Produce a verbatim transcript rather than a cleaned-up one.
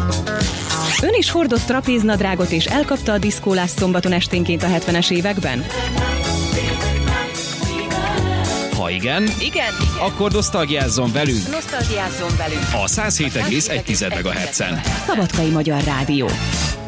Ön is hordott trapéznadrágot és elkapta a diszkólást szombaton esténként a hetvenes években? Ha igen, Igen, igen. akkor nosztalgiázzon velünk Nosztalgiázzon velünk a száz hét egész egy MHz-en. Szabadkai Magyar Rádió.